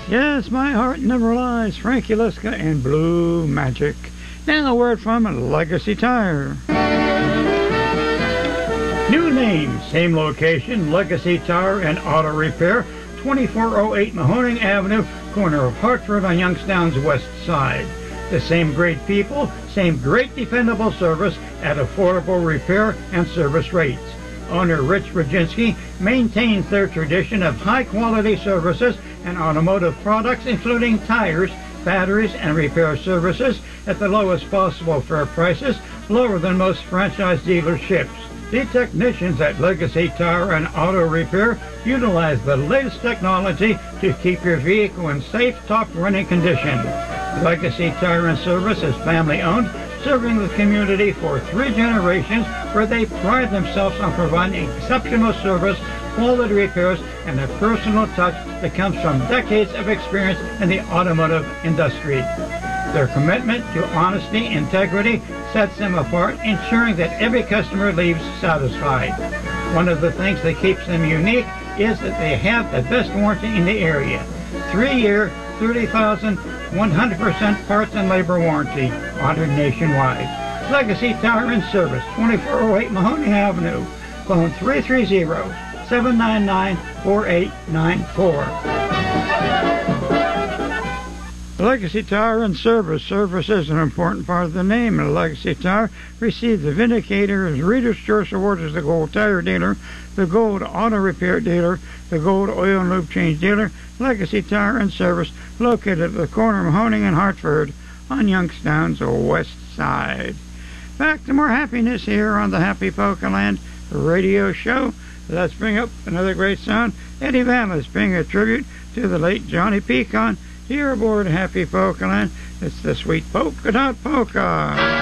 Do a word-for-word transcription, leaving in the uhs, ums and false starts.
Yes, my heart never lies. Frankie Liska and Blue Magic. Now a word from Legacy Tire. New name, same location, Legacy Tire and Auto Repair, twenty-four oh eight Mahoning Avenue, corner of Hartford on Youngstown's west side. The same great people, same great dependable service at affordable repair and service rates. Owner Rich Brzezinski maintains their tradition of high-quality services and automotive products, including tires, batteries, and repair services at the lowest possible fair prices, lower than most franchise dealerships. The technicians at Legacy Tire and Auto Repair utilize the latest technology to keep your vehicle in safe, top-running condition. Legacy Tire and Service is family-owned, serving the community for three generations, where they pride themselves on providing exceptional service, quality repairs, and the personal touch that comes from decades of experience in the automotive industry. Their commitment to honesty, integrity sets them apart, ensuring that every customer leaves satisfied. One of the things that keeps them unique is that they have the best warranty in the area. Three-year, thirty thousand, one hundred percent parts and labor warranty, honored nationwide. Legacy Tire and Service, twenty-four oh eight Mahoning Avenue. Phone three three zero, seven nine nine, four eight nine four. Legacy Tire and Service. Service is an important part of the name. And Legacy Tire received the Vindicator's Reader's Choice Award as the Gold Tire Dealer, the Gold Auto Repair Dealer, the Gold Oil and Lube Change Dealer. Legacy Tire and Service, located at the corner of Mahoning and Hartford on Youngstown's west side. Back to more happiness here on the Happy Polka Land radio show. Let's bring up another great song. Eddie Van Halen being a tribute to the late Johnny Pecan. Here aboard Happy Polka Land, it's the Sweet Polka Dot Polka.